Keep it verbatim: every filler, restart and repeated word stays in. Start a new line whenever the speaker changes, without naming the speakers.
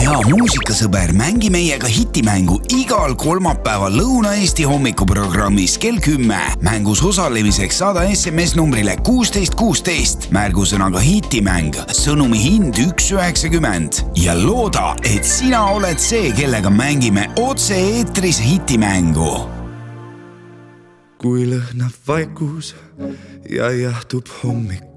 hea muusikasõber, mängi meiega hitimängu igal kolmapäeval Lõuna-Eesti hommikuprogrammis kell kümme. Mängus osalemiseks saada S M S numbrile kuusteist kuusteist, märgusõnaga hitimäng, sõnumi hind üks üheksakümmend ja looda, et sina oled see, kellega mängime otse eetris hitimängu.
Kui lõhnab vaikus ja jahtub hommik